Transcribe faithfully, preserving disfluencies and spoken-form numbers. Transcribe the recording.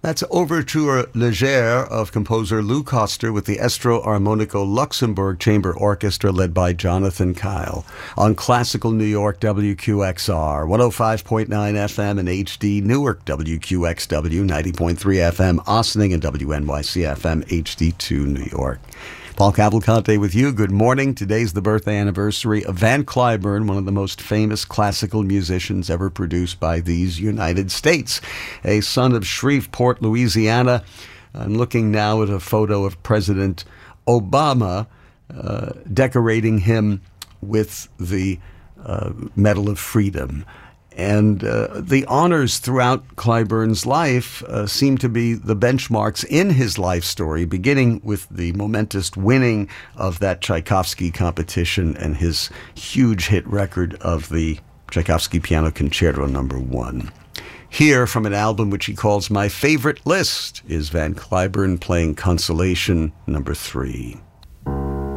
That's Overture Légère of composer Lou Koster with the Estro Armonico Luxembourg Chamber Orchestra led by Jonathan Kyle on Classical New York W Q X R, one oh five point nine F M and H D, Newark W Q X W, ninety point three F M, Ossining, and W N Y C F M H D two New York. Paul Cavalcante with you. Good morning. Today's the birthday anniversary of Van Cliburn, one of the most famous classical musicians ever produced by these United States. A son of Shreveport, Louisiana. I'm looking now at a photo of President Obama uh, decorating him with the uh, Medal of Freedom. And uh, the honors throughout Cliburn's life uh, seem to be the benchmarks in his life story, beginning with the momentous winning of that Tchaikovsky competition and his huge hit record of the Tchaikovsky Piano Concerto Number One. Here, from an album which he calls My Favorite List, is Van Cliburn playing Consolation Number Three.